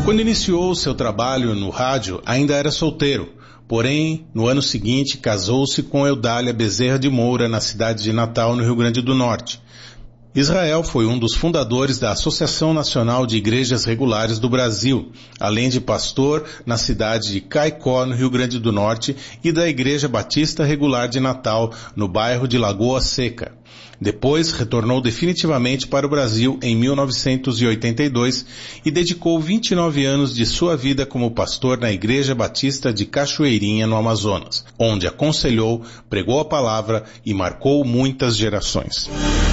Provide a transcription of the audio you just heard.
Quando iniciou seu trabalho no rádio, ainda era solteiro. Porém, no ano seguinte, casou-se com Eudália Bezerra de Moura, na cidade de Natal, no Rio Grande do Norte. Israel foi um dos fundadores da Associação Nacional de Igrejas Regulares do Brasil, além de pastor na cidade de Caicó, no Rio Grande do Norte, e da Igreja Batista Regular de Natal, no bairro de Lagoa Seca. Depois, retornou definitivamente para o Brasil em 1982 e dedicou 29 anos de sua vida como pastor na Igreja Batista de Cachoeirinha, no Amazonas, onde aconselhou, pregou a palavra e marcou muitas gerações.